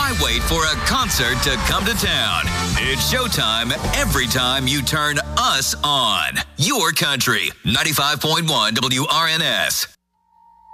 Why wait for a concert to come to town? It's showtime every time you turn us on. Your country, 95.1 WRNS.